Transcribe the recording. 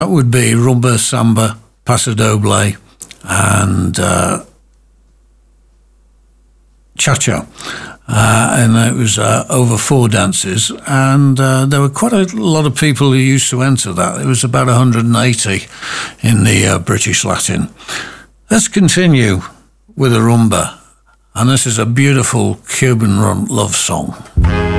That would be rumba, samba, paso doble, and cha-cha. And it was over 4 dances, and there were quite a lot of people who used to enter that. It was about 180 in the British Latin. Let's continue with a rumba, and this is a beautiful Cuban love song.